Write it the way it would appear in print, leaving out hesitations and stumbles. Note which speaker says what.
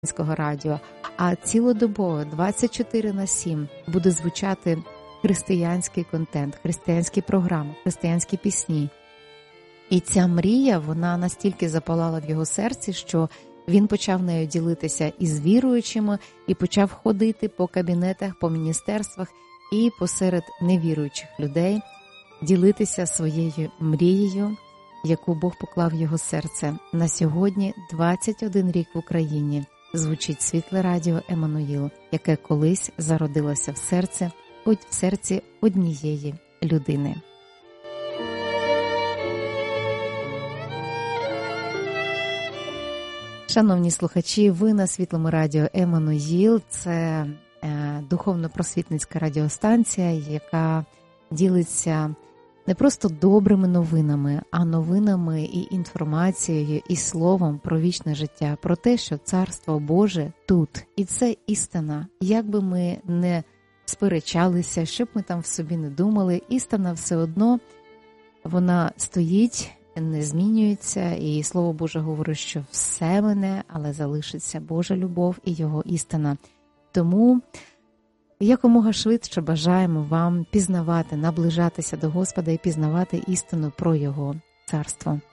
Speaker 1: радіо, а цілодобово 24/7 буде звучати християнський контент, християнські програми, християнські пісні. І ця мрія, вона настільки запалала в його серці, що він почав нею ділитися із віруючими і почав ходити по кабінетах, по міністерствах і посеред невіруючих людей, ділитися своєю мрією, яку Бог поклав в його серце. На сьогодні 21 рік в Україні звучить світле радіо Еммануїл, яке колись зародилося в серці однієї людини. Шановні слухачі, ви на світлому радіо Еммануїл. Це духовно-просвітницька радіостанція, яка ділиться не просто добрими новинами, а новинами і інформацією, і словом про вічне життя, про те, що Царство Боже тут. І це істина. Як би ми не сперечалися, щоб ми там в собі не думали, істина все одно, вона стоїть, не змінюється, і Слово Боже говорить, що все мине, але залишиться Божа любов і Його істина. Тому якомога швидше бажаємо вам пізнавати, наближатися до Господа і пізнавати істину про Його Царство.